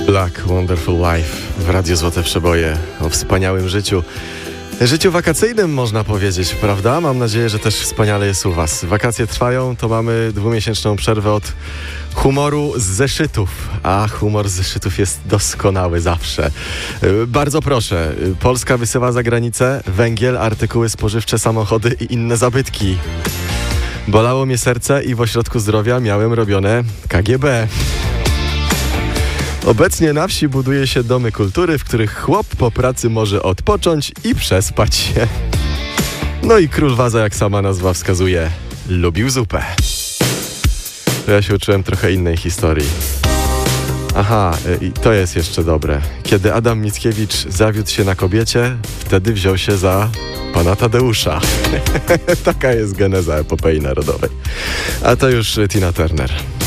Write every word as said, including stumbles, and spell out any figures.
Black Wonderful Life w Radiu Złote Przeboje o wspaniałym życiu. Życiu wakacyjnym można powiedzieć, prawda? Mam nadzieję, że też wspaniale jest u was. Wakacje trwają, to mamy dwumiesięczną przerwę od humoru z zeszytów, a humor z zeszytów jest doskonały zawsze. Bardzo proszę, Polska wysyła za granicę węgiel, artykuły spożywcze, samochody i inne zabytki. Bolało mnie serce i w ośrodku zdrowia miałem robione K G B. Obecnie na wsi buduje się domy kultury, w których chłop po pracy może odpocząć i przespać się. No i król Waza, jak sama nazwa wskazuje, lubił zupę. To ja się uczyłem trochę innej historii. Aha, i to jest jeszcze dobre. Kiedy Adam Mickiewicz zawiódł się na kobiecie, wtedy wziął się za pana Tadeusza. Taka jest geneza epopei narodowej. A to już Tina Turner.